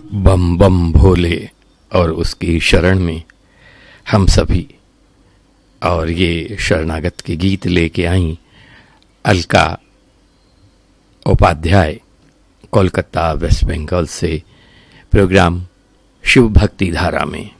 बम बम भोले और उसकी शरण में हम सभी। और ये शरणागत के गीत लेके आई अलका उपाध्याय कोलकाता वेस्ट बंगाल से, प्रोग्राम शिव भक्ति धारा में।